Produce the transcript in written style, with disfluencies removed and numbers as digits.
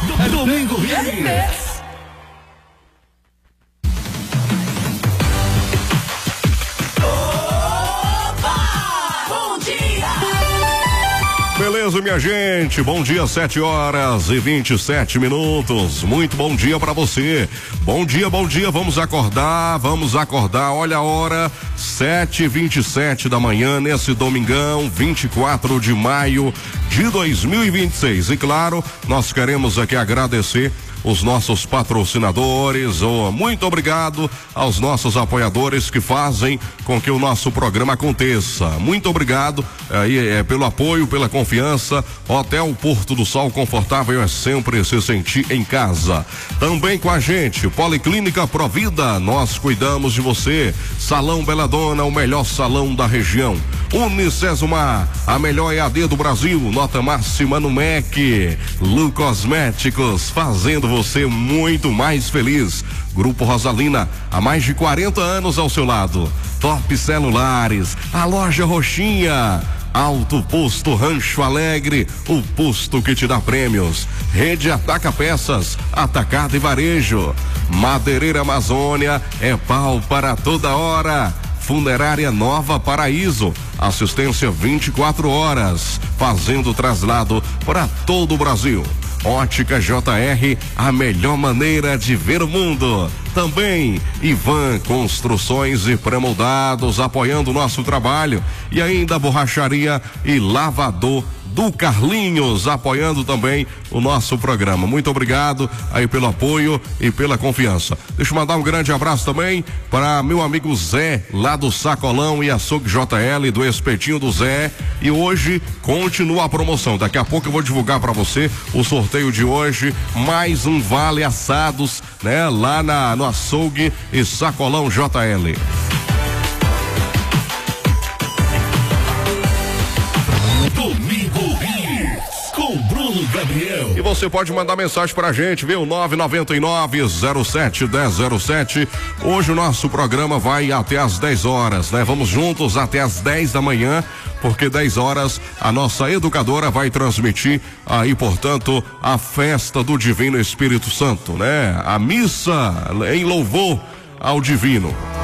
Domingo Hits. Beleza, minha gente? Bom dia, 7h27. Muito bom dia pra você. Bom dia, vamos acordar. Olha a hora, 7h27 da manhã, nesse domingão, 24 de maio de 2026. E claro, nós queremos aqui agradecer os nossos patrocinadores, muito obrigado aos nossos apoiadores que fazem com que o nosso programa aconteça. Muito obrigado pelo apoio, pela confiança. Hotel Porto do Sol, confortável é sempre se sentir em casa. Também com a gente, Policlínica Provida, nós cuidamos de você. Salão Belladonna, o melhor salão da região. Unicesumar, a melhor EAD do Brasil, nota máxima no MEC. Lu Cosméticos, fazendo você muito mais feliz. Grupo Rosalina, há mais de 40 anos ao seu lado. Top Celulares, a loja Roxinha. Alto Posto Rancho Alegre, o posto que te dá prêmios. Rede Ataca Peças, atacado e varejo. Madeireira Amazônia, é pau para toda hora. Funerária Nova Paraíso, assistência 24 horas, fazendo traslado para todo o Brasil. Ótica JR, a melhor maneira de ver o mundo. Também Ivan Construções e Pré-moldados, apoiando o nosso trabalho. E ainda Borracharia e Lavador do Carlinhos, apoiando também o nosso programa. Muito obrigado aí pelo apoio e pela confiança. Deixa eu mandar um grande abraço também para meu amigo Zé, lá do Sacolão e Açougue JL, do Espetinho do Zé. E hoje continua a promoção. Daqui a pouco eu vou divulgar para você o sorteio de hoje, mais um vale assados, né? Lá no Açougue e Sacolão JL. Gabriel. E você pode mandar mensagem pra gente, viu? 999-07-1007. Hoje o nosso programa vai até às 10 horas, né? Vamos juntos até às 10 da manhã, porque 10 horas a nossa educadora vai transmitir aí, portanto, a festa do Divino Espírito Santo, né? A missa em louvor ao Divino.